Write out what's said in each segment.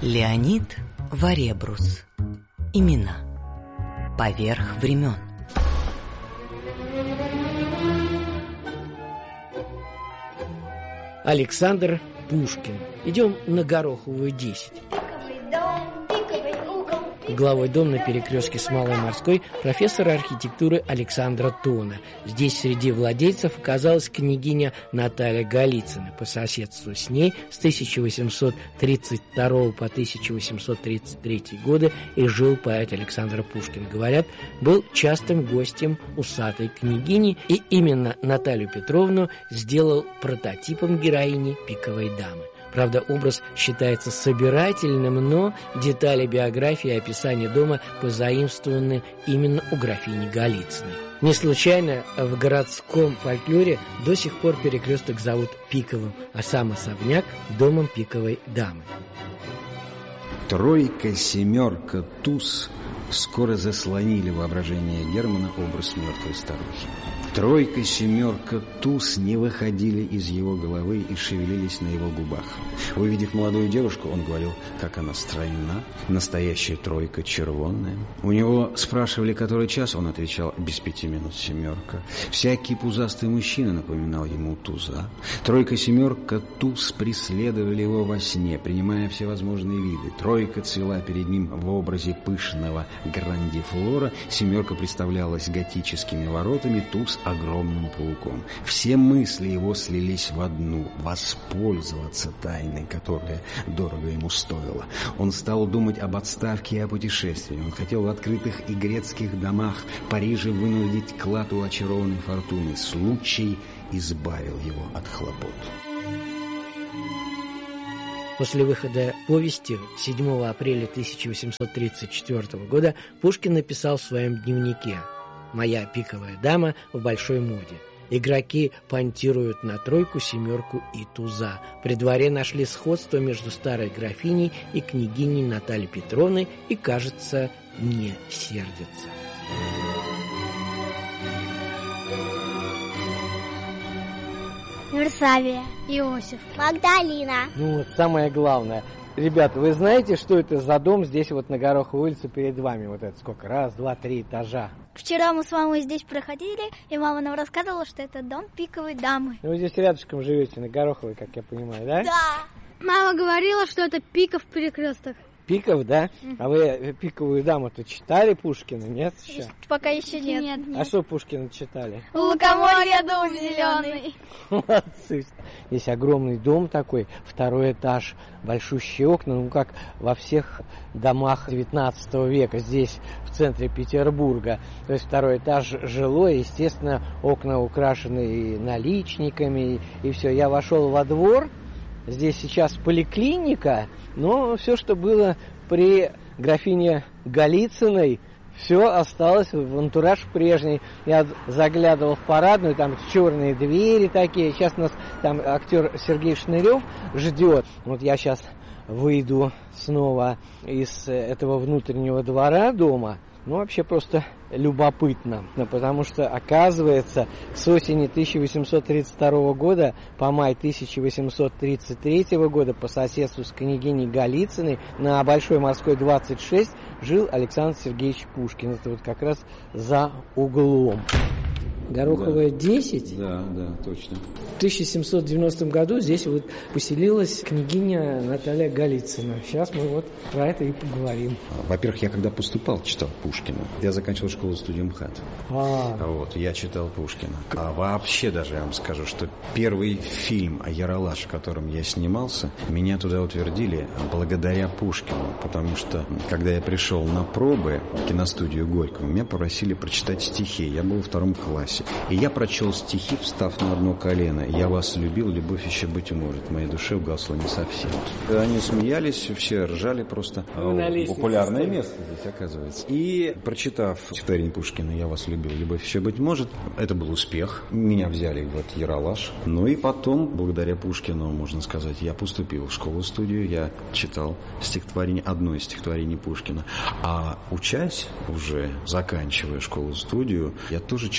Леонид Варебрус. Имена. Поверх времен. Александр Пушкин. Идем на Гороховую, 10. Угловой дом на перекрестке с Малой Морской профессора архитектуры Александра Тона. Здесь среди владельцев оказалась княгиня Наталья Голицына. По соседству с ней с 1832 по 1833 годы и жил поэт Александр Пушкин. Говорят, был частым гостем усатой княгини, и именно Наталью Петровну сделал прототипом героини «Пиковой дамы». Правда, образ считается собирательным, но детали биографии и описания дома позаимствованы именно у графини Голицыной. Не случайно в городском фольклоре до сих пор перекресток зовут Пиковым, а сам особняк – домом Пиковой дамы. Тройка, семерка, туз скоро заслонили воображение Германа образ мертвой старухи. Тройка, семерка, туз не выходили из его головы и шевелились на его губах. Увидев молодую девушку, он говорил, как она стройна, настоящая тройка червонная. У него спрашивали, который час, он отвечал, без 5 минут семерка. Всякий пузастый мужчина напоминал ему туза. Тройка, семерка, туз преследовали его во сне, принимая всевозможные виды. Тройка цвела перед ним в образе пышного грандифлора, семерка представлялась готическими воротами, туз огромным пауком. Все мысли его слились в одну — воспользоваться тайной, которая дорого ему стоила. Он стал думать об отставке и о путешествии. Он хотел в открытых игрецких домах Парижа вынудить клад у очарованной фортуны. Случай избавил его от хлопот. После выхода повести 7 апреля 1834 года Пушкин написал в своем дневнике: «Моя пиковая дама в большой моде. Игроки понтируют на тройку, семерку и туза. При дворе нашли сходство между старой графиней и княгиней Натальей Петровной и, кажется, не сердятся». Версавия, Иосиф, Магдалина. Ну вот самое главное. Ребята, вы знаете, что это за дом здесь вот на Гороховой улице перед вами? Вот это сколько? 1, 2, 3 этажа. Вчера мы с мамой здесь проходили, и мама нам рассказывала, что это дом Пиковой дамы. Вы здесь рядышком живете, на Гороховой, как я понимаю, да? Да. Мама говорила, что это Пиков перекресток. Пиков, да? А вы «Пиковую даму»-то читали Пушкина? Нет еще? Пока еще нет. А что Пушкина читали? Лукоморье дом зеленый. Молодцы. Здесь огромный дом такой, 2-й этаж, большущие окна, ну как во всех домах 19 века, здесь в центре Петербурга. То есть 2-й этаж жилой, естественно, окна украшены и наличниками, и все. Я вошел во двор. Здесь сейчас поликлиника, но все, что было при графине Голицыной, все осталось в антураж прежний. Я заглядывал в парадную, там черные двери такие. Сейчас нас там актер Сергей Шнырев ждет. Вот я сейчас выйду снова из этого внутреннего двора дома. Ну, вообще просто любопытно, потому что, оказывается, с осени 1832 года по май 1833 года по соседству с княгиней Голицыной на Большой Морской, 26 жил Александр Сергеевич Пушкин. Это вот как раз за углом. Гороховая, 10? Да, точно. В 1790 году здесь вот поселилась княгиня Наталья Голицына. Сейчас мы вот про это и поговорим. Во-первых, я когда поступал, читал Пушкина. Я заканчивал школу-студию МХАТ. Вот, я читал Пушкина. А вообще даже я вам скажу, что первый фильм о Ералаш, в котором я снимался, меня туда утвердили благодаря Пушкину. Потому что, когда я пришел на пробы в киностудию Горького, меня попросили прочитать стихи. Я был во 2 классе. И я прочел стихи, встав на одно колено. «Я вас любил, любовь еще быть может, в моей душе угасла не совсем». Они смеялись, все ржали просто. Популярное место здесь, оказывается. И, прочитав стихотворение Пушкина «Я вас любил, любовь еще быть может», это был успех. Меня взяли в этот Ералаш. Ну и потом, благодаря Пушкину, можно сказать, я поступил в школу-студию, я читал стихотворение, одно из стихотворений Пушкина. А учась, уже заканчивая школу-студию, я тоже читал Пушкина.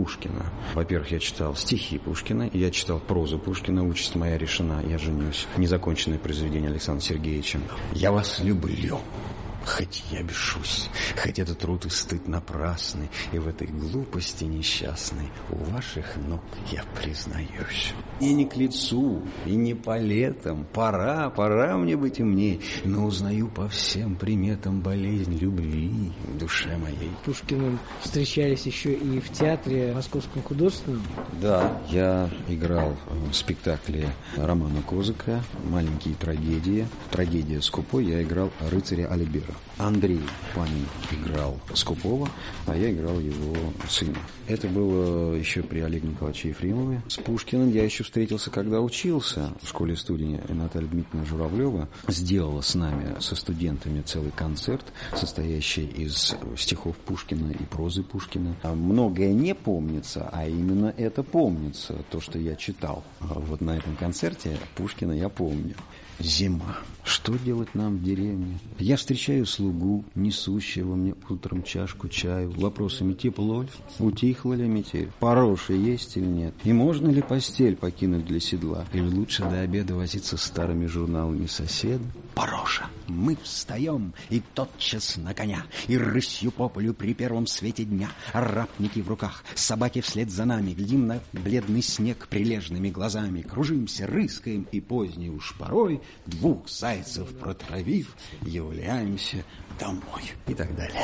Пушкина. Во-первых, я читал стихи Пушкина, я читал прозу Пушкина, «Участь моя решена, я женюсь». Незаконченное произведение Александра Сергеевича. «Я вас люблю. Хоть я бешусь, хоть этот труд и стыд напрасный, и в этой глупости несчастной у ваших ног я признаюсь. И не к лицу, и не по летам, пора мне быть умней, но узнаю по всем приметам болезнь любви в душе моей». Пушкиным встречались еще и в театре Московском художественном? Да, я играл в спектакле Романа Козыка «Маленькие трагедии». Трагедия Скупой, я играл рыцаря Альбера. Андрей Панин играл Скупого, а я играл его сына. Это было еще при Олеге Николаевиче Ефремове. С Пушкиным я еще встретился, когда учился в школе-студии. Наталья Дмитриевна Журавлева сделала с нами, со студентами, целый концерт, состоящий из стихов Пушкина и прозы Пушкина. Многое не помнится, а именно это помнится, то, что я читал. Вот на этом концерте Пушкина я помню. Зима. Что делать нам в деревне? Я встречаю слугу, несущего мне утром чашку чаю, вопросами: тепло ли, утихла ли метель, пороши есть или нет, и можно ли постель покинуть для седла, или лучше до обеда возиться с старыми журналами соседа. Пороша. Мы встаем, и тотчас на коня, и рысью по полю при первом свете дня, арапники в руках, собаки вслед за нами, глядим на бледный снег прилежными глазами, кружимся, рыскаем, и поздней уж порой, двух зайцев протравив, являемся домой, и так далее.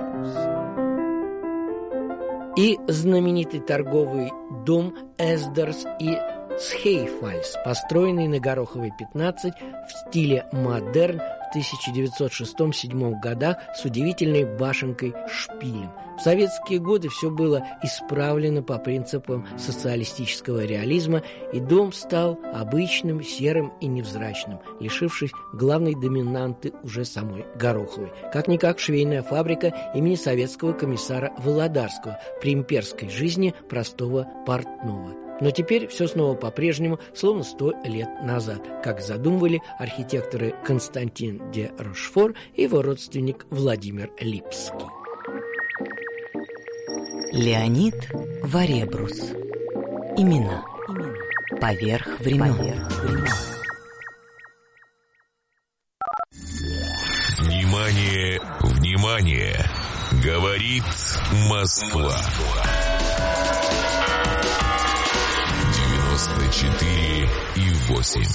И знаменитый торговый дом Эсдерс и Схейфальс, построенный на Гороховой 15 в стиле модерн в 1906-1907 годах с удивительной башенкой-шпилем. В советские годы все было исправлено по принципам социалистического реализма, и дом стал обычным, серым и невзрачным, лишившись главной доминанты уже самой Гороховой. Как-никак швейная фабрика имени советского комиссара Володарского, при имперской жизни простого портного. Но теперь все снова по-прежнему, словно 100 лет назад, как задумывали архитекторы Константин де Рошфор и его родственник Владимир Липский. Леонид Варебрус. Имена. Поверх времен. Внимание, внимание! Говорит Москва. 94,8.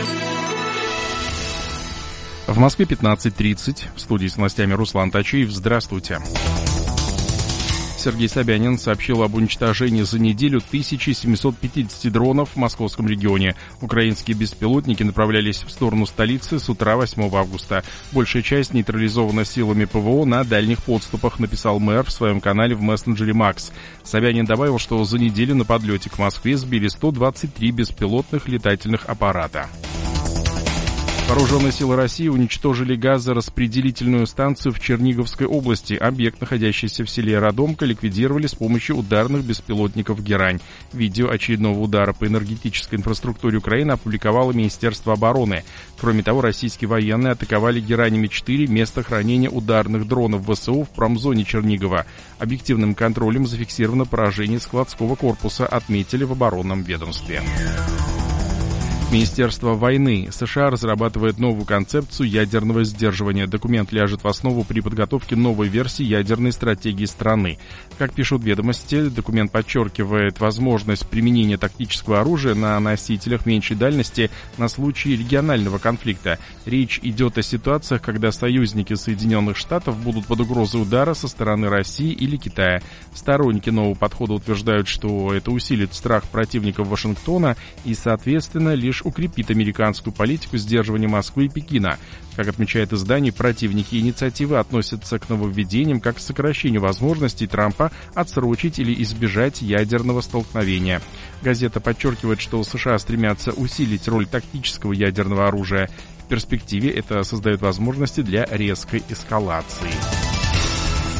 В Москве 15:30. В студии с новостями Руслан Тачиев. Здравствуйте. Сергей Собянин сообщил об уничтожении за неделю 1750 дронов в московском регионе. Украинские беспилотники направлялись в сторону столицы с утра 8 августа. Большая часть нейтрализована силами ПВО на дальних подступах, написал мэр в своем канале в мессенджере Макс. Собянин добавил, что за неделю на подлете к Москве сбили 123 беспилотных летательных аппарата. Вооруженные силы России уничтожили газораспределительную станцию в Черниговской области. Объект, находящийся в селе Радомка, ликвидировали с помощью ударных беспилотников «Герань». Видео очередного удара по энергетической инфраструктуре Украины опубликовало Министерство обороны. Кроме того, российские военные атаковали «Геранями-4» место хранения ударных дронов ВСУ в промзоне Чернигова. Объективным контролем зафиксировано поражение складского корпуса, отметили в оборонном ведомстве. Министерство войны. США разрабатывает новую концепцию ядерного сдерживания. Документ ляжет в основу при подготовке новой версии ядерной стратегии страны. Как пишут ведомости, документ подчеркивает возможность применения тактического оружия на носителях меньшей дальности на случай регионального конфликта. Речь идет о ситуациях, когда союзники Соединенных Штатов будут под угрозой удара со стороны России или Китая. Сторонники нового подхода утверждают, что это усилит страх противников Вашингтона и, соответственно, лишь укрепит американскую политику сдерживания Москвы и Пекина. Как отмечает издание, противники инициативы относятся к нововведениям как к сокращению возможностей Трампа отсрочить или избежать ядерного столкновения. Газета подчеркивает, что США стремятся усилить роль тактического ядерного оружия. В перспективе это создает возможности для резкой эскалации.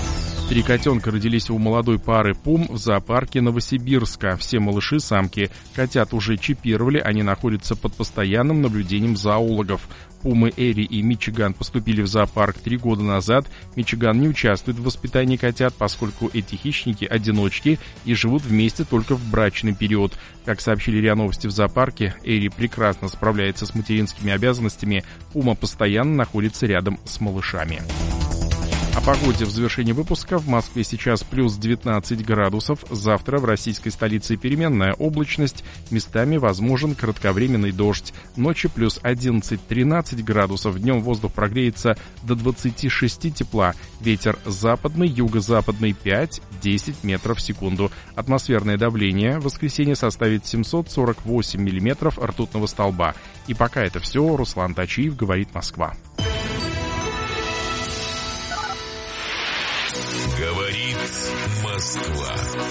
3 котенка родились у молодой пары пум в зоопарке Новосибирска. Все малыши самки. Котят уже чипировали, они находятся под постоянным наблюдением зоологов. Пумы Эри и Мичиган поступили в зоопарк 3 года назад. Мичиган не участвует в воспитании котят, поскольку эти хищники – одиночки и живут вместе только в брачный период. Как сообщили РИА Новости в зоопарке, Эри прекрасно справляется с материнскими обязанностями. Пума постоянно находится рядом с малышами. О погоде в завершении выпуска. В Москве сейчас плюс 19 градусов. Завтра в российской столице переменная облачность. Местами возможен кратковременный дождь. Ночью плюс 11-13 градусов. Днем воздух прогреется до 26 тепла. Ветер западный, юго-западный 5-10 метров в секунду. Атмосферное давление в воскресенье составит 748 миллиметров ртутного столба. И пока это все. Руслан Тачиев, говорит Москва. Говорит Москва.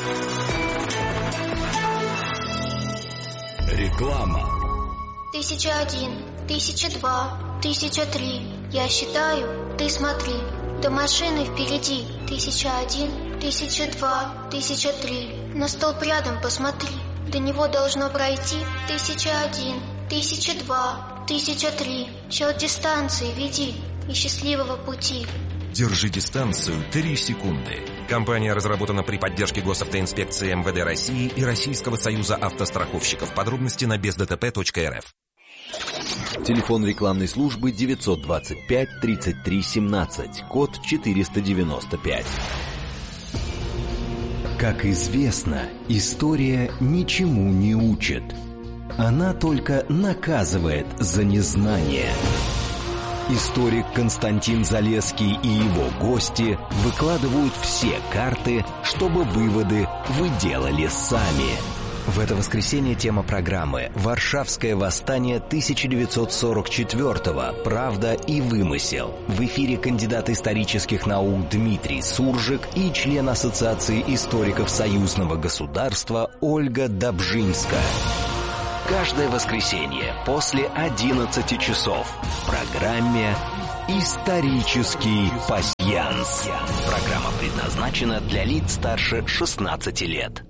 Реклама. 1001, 1002, 1003. Я считаю, ты смотри. До машины впереди. 1001, 1002, 1003. На столб рядом посмотри. До него должно пройти 1001, 1002, 1003. Счет дистанции веди и счастливого пути. Держи дистанцию 3 секунды. Компания разработана при поддержке Госавтоинспекции МВД России и Российского союза автостраховщиков. Подробности на бездтп.рф. Телефон рекламной службы 925 33 17, код 495. Как известно, история ничему не учит. Она только наказывает за незнание. Историк Константин Залесский и его гости выкладывают все карты, чтобы выводы вы делали сами. В это воскресенье тема программы «Варшавское восстание 1944-го. Правда и вымысел». В эфире кандидат исторических наук Дмитрий Суржик и член Ассоциации историков союзного государства Ольга Добжинская. Каждое воскресенье после 11 часов в программе «Исторический пасьянс». Программа предназначена для лиц старше 16 лет.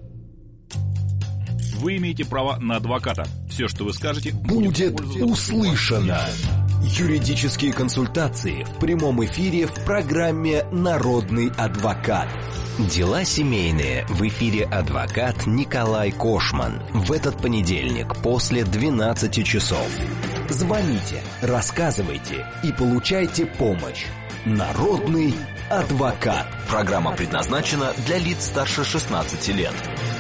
Вы имеете право на адвоката. Все, что вы скажете, будет услышано. Юридические консультации в прямом эфире в программе «Народный адвокат». Дела семейные. В эфире адвокат Николай Кошман. В этот понедельник после 12 часов. Звоните, рассказывайте и получайте помощь. Народный адвокат. Программа предназначена для лиц старше 16 лет.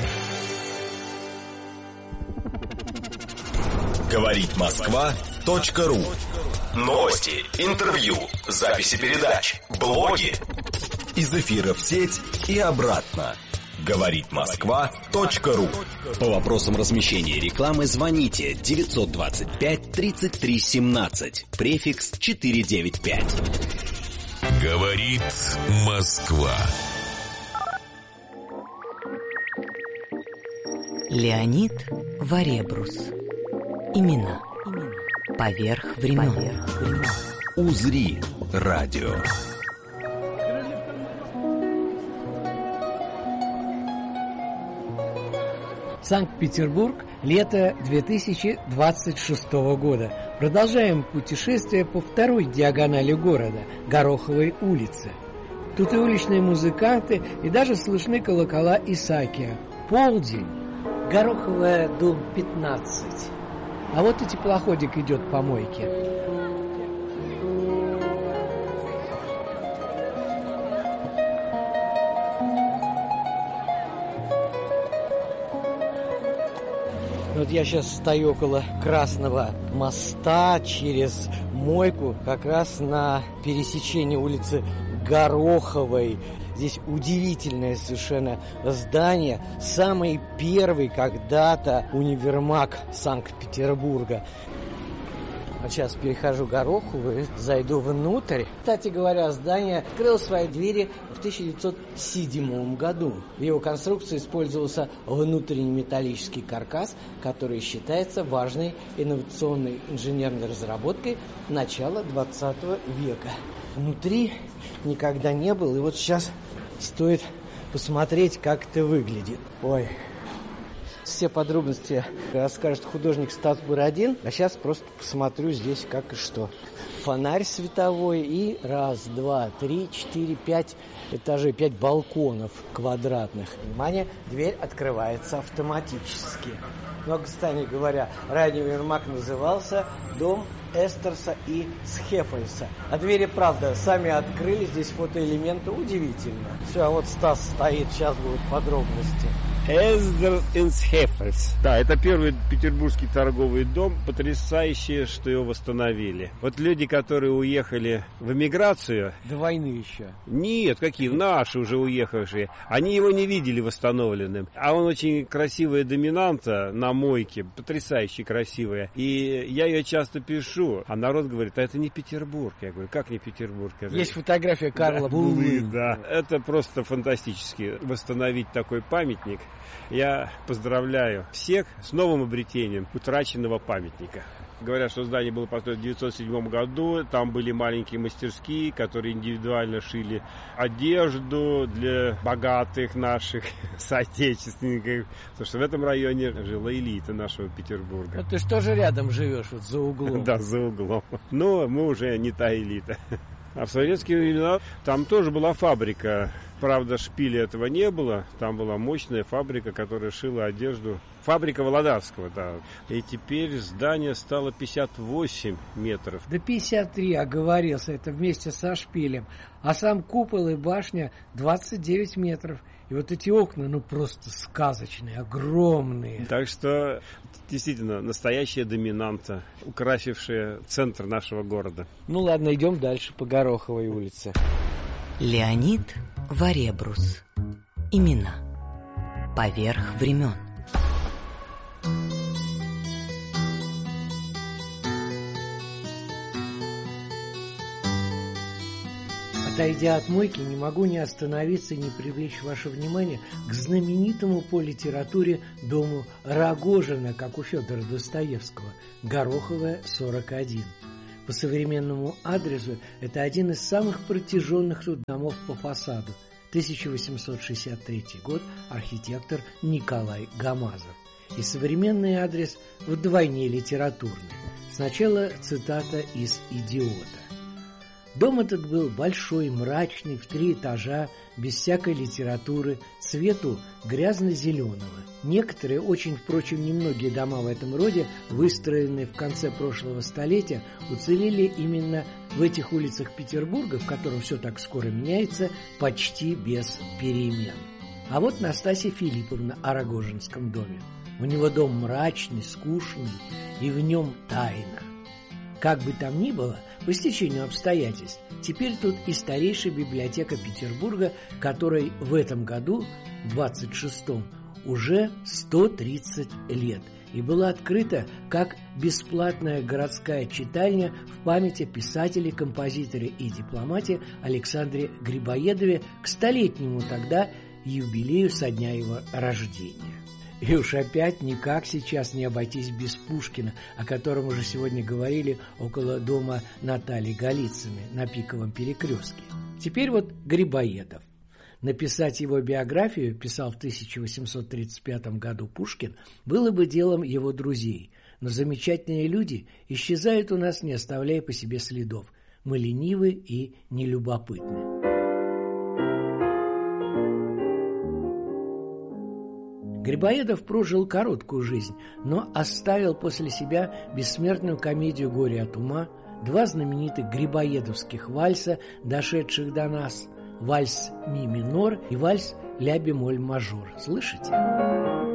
Говорит Москва.ру. Новости, интервью, записи передач, блоги. Из эфира в сеть и обратно. Говорит Москва.ру. По вопросам размещения рекламы звоните 925 33 17, префикс 495. Говорит Москва. Леонид Варебрус. Имена. Поверх времен. Узри радио. Санкт-Петербург, лето 2026 года. Продолжаем путешествие по второй диагонали города, Гороховой улице. Тут и уличные музыканты, и даже слышны колокола Исаакия. Полдень. Гороховая, дом 15. А вот и теплоходик идет по мойке. Вот я сейчас стою около Красного моста через мойку, как раз на пересечении улицы Гороховой. Здесь удивительное совершенно здание. Самый первый когда-то универмаг Санкт-Петербурга. Вот сейчас перехожу Гороховую, зайду внутрь. Кстати говоря, здание открыло свои двери в 1907 году. В его конструкции использовался внутренний металлический каркас, который считается важной инновационной инженерной разработкой начала 20 века. Внутри никогда не был, и вот сейчас стоит посмотреть, как это выглядит. Ой. Все подробности расскажет художник Стас Бородин. А сейчас просто посмотрю здесь как и что. Фонарь световой и 1, 2, 3, 4, 5 этажей, 5 балконов квадратных. Внимание, дверь открывается автоматически. Но, кстати говоря, ранее Вермак назывался «Дом Эстерса и Схефельса». А двери, правда, сами открыли. Здесь фотоэлементы удивительно. Все, а вот Стас стоит, сейчас будут подробности. Эстерс и Схефельс. Да, это первый петербургский торговый дом. Потрясающе, что его восстановили. Вот люди, которые уехали в эмиграцию... До войны еще. Нет, какие, наши уже уехавшие. Они его не видели восстановленным. А он очень красивая доминанта на мойке. Потрясающе красивая. И я ее часто пишу. А народ говорит, а это не Петербург. Я говорю, как не Петербург? Есть фотография Карла Булы. Да, это просто фантастически. Восстановить такой памятник. Я поздравляю всех с новым обретением утраченного памятника. Говорят, что здание было построено в 1907 году. Там были маленькие мастерские, которые индивидуально шили одежду для богатых наших соотечественников. Потому что в этом районе жила элита нашего Петербурга. А ты же тоже рядом живешь, вот за углом. Да, за углом. Но мы уже не та элита. А в советские времена там тоже была фабрика. Правда, шпиля этого не было. Там была мощная фабрика, которая шила одежду. Фабрика Володарского, да. И теперь здание стало 58 метров. Да 53, оговорился, это вместе со шпилем. А сам купол и башня 29 метров. И вот эти окна, ну просто сказочные, огромные. Так что, действительно, настоящая доминанта, украсившая центр нашего города. Ну ладно, идем дальше по Гороховой улице. Леонид Варебрус. Имена. Поверх времен. Отойдя от мойки, не могу не остановиться и не привлечь ваше внимание к знаменитому по литературе дому Рогожина, как у Федора Достоевского, Гороховая, 41. По современному адресу это один из самых протяженных тут домов по фасаду. 1863 год, архитектор Николай Гамазов. И современный адрес вдвойне литературный. Сначала цитата из «Идиота». Дом этот был большой, мрачный, в 3 этажа, без всякой литературы, цвету грязно-зеленого. Некоторые, очень, впрочем, немногие дома в этом роде, выстроенные в конце прошлого столетия, уцелели именно в этих улицах Петербурга, в котором все так скоро меняется, почти без перемен. А вот Настасья Филипповна о Рогожинском доме. У него дом мрачный, скучный, и в нем тайна. Как бы там ни было, по стечению обстоятельств, теперь тут и старейшая библиотека Петербурга, которой в этом году, 26-м, уже 130 лет, и была открыта как бесплатная городская читальня в память о писателе, композиторе и дипломате Александре Грибоедове к 100-летнему тогда юбилею со дня его рождения. И уж опять никак сейчас не обойтись без Пушкина, о котором уже сегодня говорили около дома Натальи Голицыной на Пиковом перекрестке. Теперь вот Грибоедов. Написать его биографию, писал в 1835 году Пушкин, было бы делом его друзей. Но замечательные люди исчезают у нас, не оставляя по себе следов. Мы ленивы и нелюбопытны. Грибоедов прожил короткую жизнь, но оставил после себя бессмертную комедию «Горе от ума», 2 знаменитых грибоедовских вальса, дошедших до нас, вальс ми минор и вальс ля бемоль мажор. Слышите?